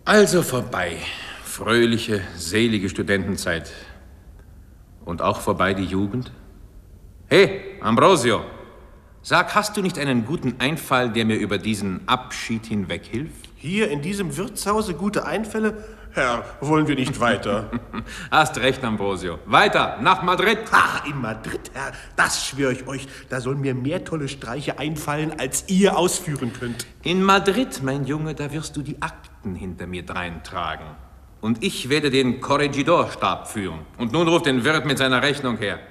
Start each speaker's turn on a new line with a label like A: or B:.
A: Also vorbei. Fröhliche, selige Studentenzeit. Und auch vorbei die Jugend? Hey, Ambrosio, sag, hast du nicht einen guten Einfall, der mir über diesen Abschied hinweg hilft?
B: Hier in diesem Wirtshause gute Einfälle? Herr, wollen wir nicht weiter?
A: Hast recht, Ambrosio. Weiter, nach Madrid.
B: Ach, in Madrid, Herr, das schwöre ich euch. Da sollen mir mehr tolle Streiche einfallen, als ihr ausführen könnt.
A: In Madrid, mein Junge, da wirst du die Akten hinter mir dreintragen. Und ich werde den Corregidor-Stab führen. Und nun ruft den Wirt mit seiner Rechnung her.